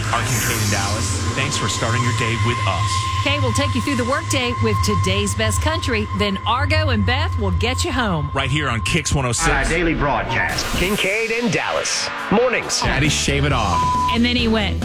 are Kincaid and Dallas. Thanks for starting your day with us. Kay will take you through the workday with today's best country. Then Argo and Beth will get you home. Right here on Kix 106. Our daily broadcast, Kincaid and Dallas. Mornings. Daddy, shave it off. And then he went,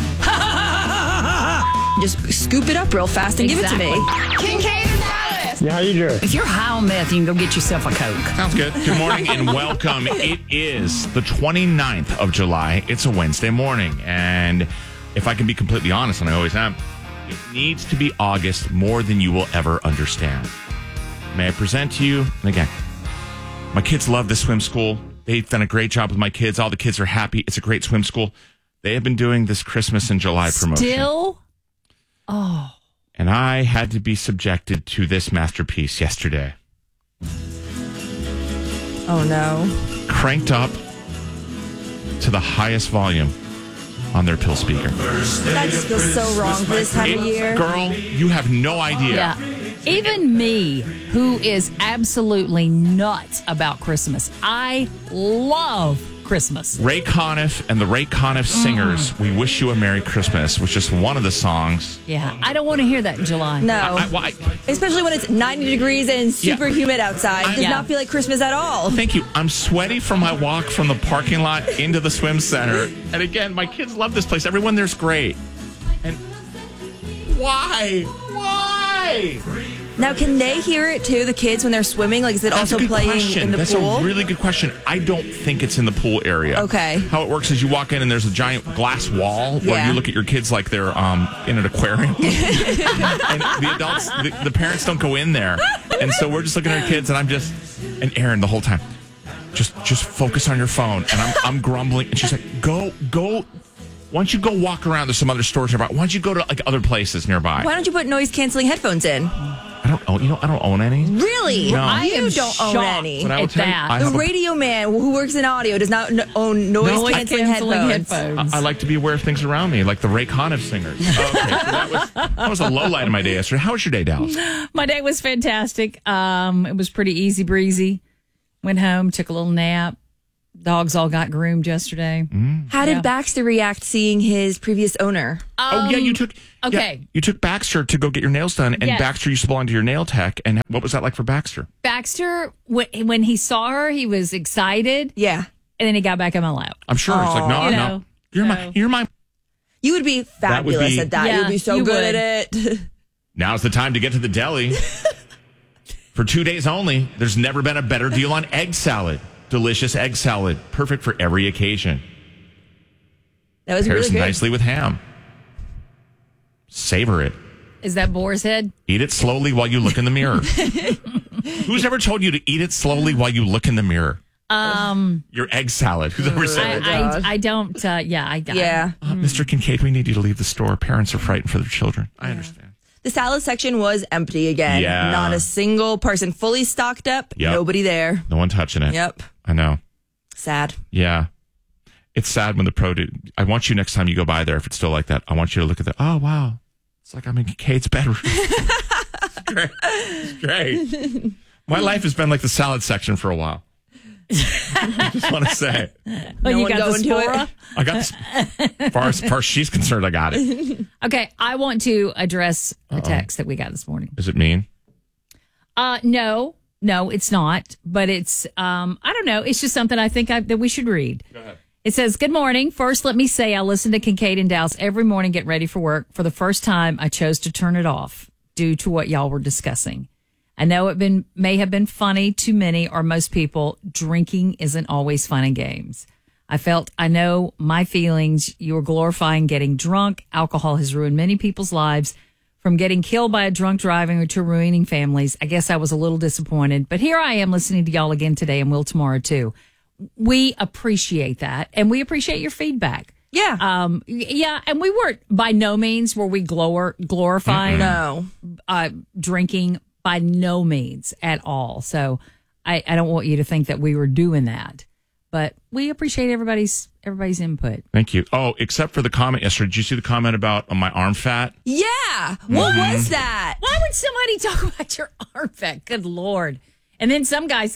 Just scoop it up real fast and give it to me. Kincaid and Dallas. Yeah, how you doing? if you're high on meth, you can go get yourself a Coke. Sounds good. Good morning and welcome. It is the 29th of July. It's a Wednesday morning. And if I can be completely honest, and I always am, it needs to be August more than you will ever understand. May I present to you, and again, my kids love this swim school. They've done a great job with my kids. All the kids are happy. It's a great swim school. They have been doing this Christmas in July promotion. Still? Oh. And I had to be subjected to this masterpiece yesterday. Oh, no. Cranked up to the highest volume on their pill speaker. That just feels so wrong for this time of year. Girl, you have no idea. Yeah. Even me, who is absolutely nuts about Christmas, I love Christmas. Ray Conniff and the Ray Conniff Singers, We Wish You a Merry Christmas, was just one of the songs. Yeah, I don't want to hear that in July. No. Especially when it's 90 degrees and super humid outside. Does not feel like Christmas at all. Thank you. I'm sweaty from my walk from the parking lot into the swim center. And again, my kids love this place. Everyone there's great. And why? Why? Now, can they hear it too, the kids, when they're swimming? Like, is it also playing in the pool? That's a really good question. I don't think it's in the pool area. Okay. How it works is you walk in and there's a giant glass wall where you look at your kids like they're in an aquarium. And the adults, the parents don't go in there. And so we're just looking at our kids, and and Erin the whole time, just focus on your phone. And I'm grumbling. And she's like, go. Why don't you go walk around? There's some other stores nearby. Why don't you go to like other places nearby? Why don't you put noise-canceling headphones in? I don't own any. Really? No. You don't own any. But I will tell you, the radio man who works in audio does not own noise-canceling headphones. I like to be aware of things around me, like the Ray Conniff Singers. Okay, so that was a low light of my day yesterday. How was your day, Dallas? My day was fantastic. It was pretty easy breezy. Went home, took a little nap. Dogs all got groomed yesterday. How did Baxter react seeing his previous owner? You took you took Baxter to go get your nails done, and Baxter used to belong to your nail tech. And what was that like for Baxter? Baxter, when he saw her, he was excited. Yeah, and then he got back in my lap. I'm sure it's like no, you're my. You would be fabulous at that. Yeah, You'd be so good at it. Now's the time to get to the deli. For 2 days only, there's never been a better deal on egg salad. Delicious egg salad, perfect for every occasion. That was Pairs really good. nicely with ham. Savor it. Is that boar's head? Eat it slowly while you look in the mirror. Who's ever told you to eat it slowly while you look in the mirror? Your egg salad. Who's ever said that? I don't. Mr. Kincaid, we need you to leave the store. Parents are frightened for their children. I understand. The salad section was empty again. Yeah. Not a single person fully stocked up. Yep. Nobody there. No one touching it. Yep. I know. Sad. Yeah. It's sad when the produce. I want you next time you go by there, if it's still like that, I want you to look at the, oh, wow. It's like I'm in Kincaid's bedroom. It's great. My life has been like the salad section for a while. I just want to say. Well, you got the Spora? I got this. As far as she's concerned, I got it. Okay, I want to address a text that we got this morning. Is it mean? No, it's not. But it's, I don't know. It's just something I think that we should read. Go ahead. It says, good morning. First, let me say I listen to Kincaid and Dallas every morning, get ready for work. For the first time, I chose to turn it off due to what y'all were discussing. I know it may have been funny to many or most people. Drinking isn't always fun and games. I know my feelings. You are glorifying getting drunk. Alcohol has ruined many people's lives, from getting killed by a drunk driving to ruining families. I guess I was a little disappointed, but here I am listening to y'all again today and will tomorrow too. We appreciate that, and we appreciate your feedback. Yeah. And we weren't, by no means were we glorifying drinking, by no means at all. So I don't want you to think that we were doing that, but we appreciate everybody's input. Thank you. Oh, except for the comment yesterday. Did you see the comment about my arm fat? Yeah. What was that? Why would somebody talk about your arm fat? Good Lord. And then some guy said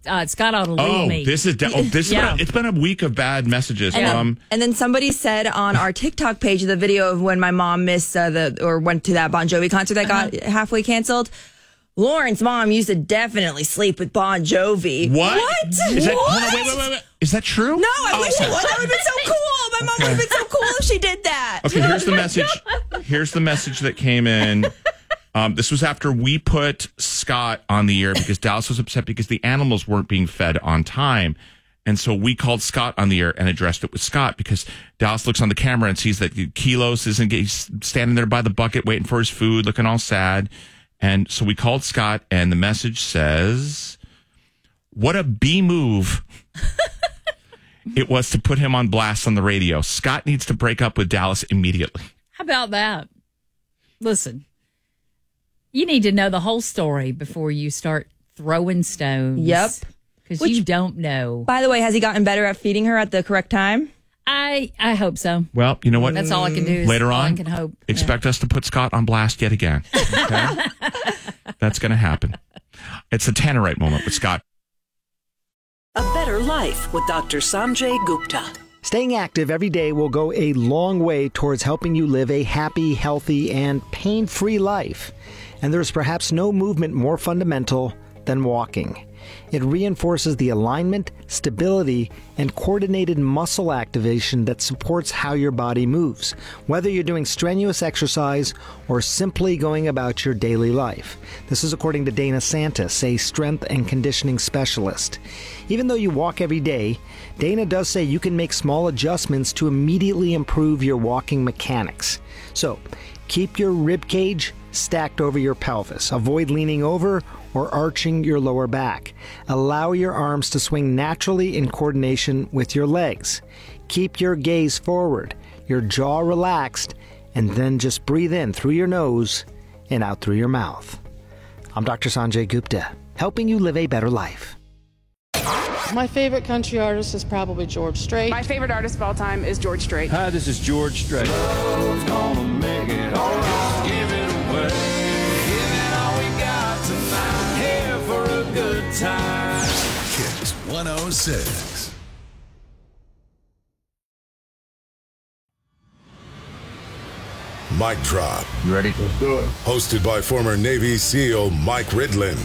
Scott ought to leave me. This is it's been a week of bad messages. And then somebody said on our TikTok page the video of when my mom missed or went to that Bon Jovi concert that got halfway canceled. Lauren's mom used to definitely sleep with Bon Jovi. What? What? Is that, wait. Is that true? No, I wish it was. That would have been so cool. My mom would have been so cool if she did that. Okay, here's the message. Here's the message that came in. This was after we put Scott on the air because Dallas was upset because the animals weren't being fed on time. And so we called Scott on the air and addressed it with Scott because Dallas looks on the camera and sees that Kilos he's standing there by the bucket waiting for his food, looking all sad. And so we called Scott, and the message says, what a B move it was to put him on blast on the radio. Scott needs to break up with Dallas immediately. How about that? Listen, you need to know the whole story before you start throwing stones. Yep. Because you don't know. By the way, has he gotten better at feeding her at the correct time? I hope so. Well, you know what? That's all I can do. Later on, I can hope. Expect us to put Scott on blast yet again. Okay? That's going to happen. It's a Tannerite moment with Scott. A better life with Dr. Sanjay Gupta. Staying active every day will go a long way towards helping you live a happy, healthy, and pain-free life. And there's perhaps no movement more fundamental than walking. It reinforces the alignment, stability, and coordinated muscle activation that supports how your body moves, whether you're doing strenuous exercise or simply going about your daily life. This is according to Dana Santis, a strength and conditioning specialist. Even though you walk every day, Dana does say you can make small adjustments to immediately improve your walking mechanics. So, keep your rib cage stacked over your pelvis. Avoid leaning over or arching your lower back. Allow your arms to swing naturally in coordination with your legs. Keep your gaze forward, your jaw relaxed, and then just breathe in through your nose and out through your mouth. I'm Dr. Sanjay Gupta, helping you live a better life. My favorite country artist is probably George Strait. My favorite artist of all time is George Strait. Hi, this is George Strait. Love's gonna make it all right. Give it away. Give it all we got tonight. Here for a good time. Kiss 106. Mic Drop. You ready? Let's do it. Hosted by former Navy SEAL Mike Ridlin.